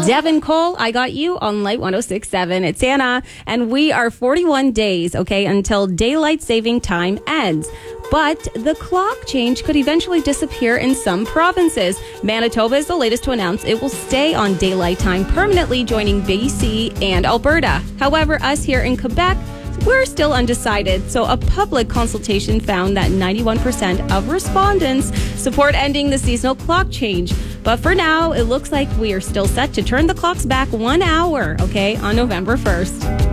Devin Cole, I got you on Light 106.7. It's Anna, and we are 41 days, until daylight saving time ends. But the clock change could eventually disappear in some provinces. Manitoba is the latest to announce it will stay on daylight time permanently, joining BC and Alberta. However, us here in Quebec, we're still undecided. So a public consultation found that 91% of respondents support ending the seasonal clock change. But for now, it looks like we are still set to turn the clocks back 1 hour, on November 1st.